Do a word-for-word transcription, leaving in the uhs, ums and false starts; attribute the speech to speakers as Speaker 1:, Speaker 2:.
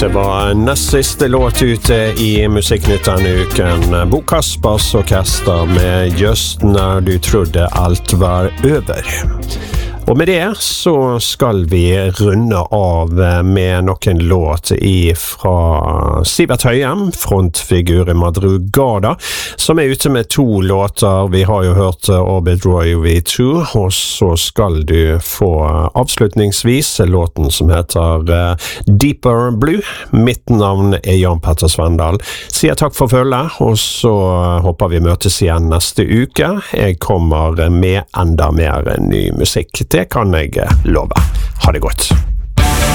Speaker 1: Dette var nest siste låt ute i Musikknytt denne uken. Bo Kaspers Orkester med Just når du trodde alt var over. Og med det så skal vi runde av med noen låt fra Sivert Høyem, frontfigur i Madrugada, som er ute med to låter. Vi har jo hørt Orbit Roy V to, og så skal du få avslutningsvis låten som heter Deeper Blue. Mitt navn er Jan Petter Svendal. Sier takk for følget, og så håper vi møtes igjen neste uke. Jeg kommer med enda mer ny musikk. Det kan jeg love. Ha det godt.